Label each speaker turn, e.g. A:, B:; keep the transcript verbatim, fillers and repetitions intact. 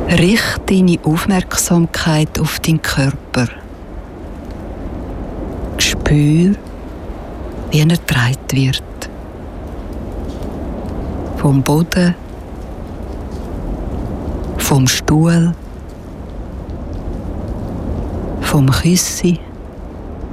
A: Richte deine Aufmerksamkeit auf deinen Körper. Spür, wie er getragen wird. Vom Boden, vom Stuhl, vom Küssi,